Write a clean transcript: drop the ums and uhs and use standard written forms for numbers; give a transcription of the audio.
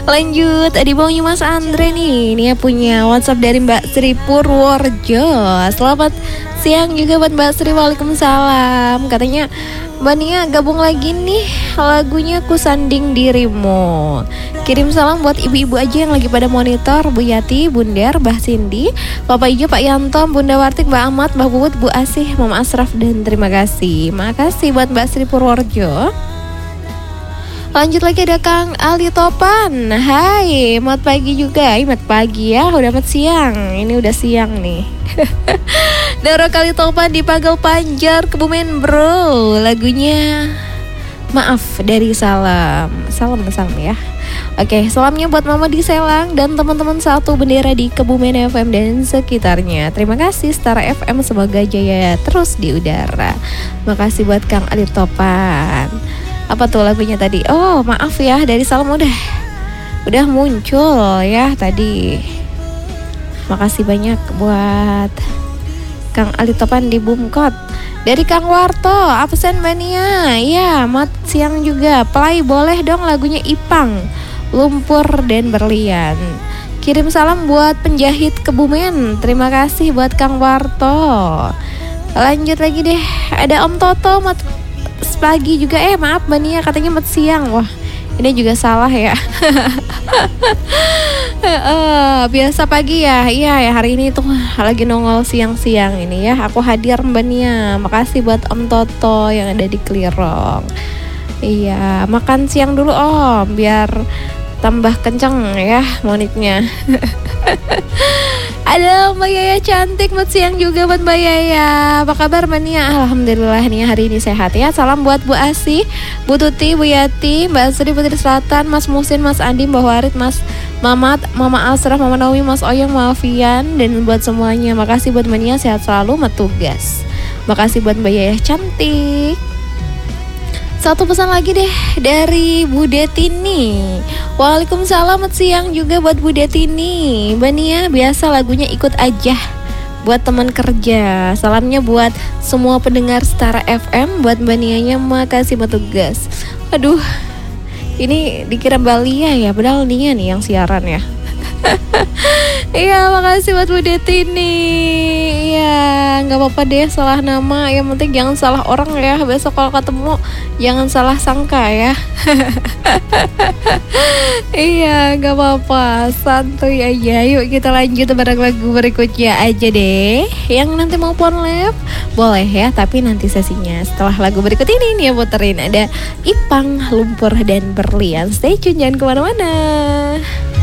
Lanjut, di bawahnya Mas Andre nih. Ini ya punya WhatsApp dari Mbak Sri Purworejo. Selamat siang juga buat Mbak Sri. Waalaikumsalam. Katanya Mbak Nia gabung lagi nih lagunya Ku Sanding Dirimu. Kirim salam buat ibu-ibu aja yang lagi pada monitor, Bu Yati, Bundar, Mbah Cindy, Bapak Ijo, Pak Yanto, Bunda Wartik, Mbak Ahmad, Mbak Bubut, Bu Asih, Mama Asraf, dan terima kasih. Makasih buat Mbak Sri Purworejo. Lanjut lagi ada Kang Ali Topan. Hai, selamat pagi juga. Selamat pagi ya, udah amat siang. Ini udah siang nih. Doro Kali Topan di Pagel Panjar, Kebumen bro. Lagunya Maaf dari Salam. Salam ya. Oke, salamnya buat Mama di Selang dan teman-teman satu bendera di Kebumen FM dan sekitarnya. Terima kasih Stara FM, semoga jaya terus di udara. Makasih buat Kang Ali Topan. Apa tuh lagunya tadi? Oh, Maaf ya dari Salam udah muncul ya tadi. Makasih banyak buat Kang Ali Topan di Bumkot. Dari Kang Warto, absen Mania. Iya, mat siang juga. Play boleh dong lagunya Ipang, Lumpur dan Berlian. Kirim salam buat penjahit Kebumen. Terima kasih buat Kang Warto. Lanjut lagi deh. Ada Om Toto, mat pagi juga. Maaf Mania, katanya mat siang. Wah, ini juga salah ya. Biasa pagi ya. Iya ya, hari ini tuh lagi nongol siang-siang ini ya. Aku hadir Mbak Nia. Makasih buat Om Toto yang ada di Klirong. Iya, makan siang dulu Om, biar tambah kenceng ya moniknya. Ada Mbak Yaya cantik, buat siang juga buat Mbak Yaya. Apa kabar Mbak Nia? Alhamdulillah nih hari ini sehat ya. Salam buat Bu Asih, Bu Tuti, Bu Yati, Mbak Sri Putri Selatan, Mas Musin, Mas Andi, Mbak Warid, Mas Mamat, Mama Asraf, Mama Nawi, Mas Oyong, Mafian, dan buat semuanya. Makasih buat Mbak Nia, sehat selalu, tugas. Makasih buat Mbak Yaya cantik. Satu pesan lagi deh dari Bu Detini. Waalaikumsalam, selamat siang juga buat Bu Detini. Mbak Nia, biasa lagunya Ikut Aja buat teman kerja. Salamnya buat semua pendengar Stara FM. Buat Mbak Nianya, makasih tugas. Aduh, ini dikira Mbak Lia ya, padahal Nia nih yang siaran ya. Iya, makasih buat Bu Detini. Iya, nggak apa-apa deh salah nama. Yang penting jangan salah orang ya. Besok kalau ketemu jangan salah sangka ya. Iya, nggak apa-apa, santuy aja. Yuk kita lanjut bareng lagu berikutnya aja deh. Yang nanti mau phone lab boleh ya, tapi nanti sesinya setelah lagu berikut ini nih ya puterin. Ada Ipang, Lumpur dan Berlian. Stay tune, jangan kemana-mana.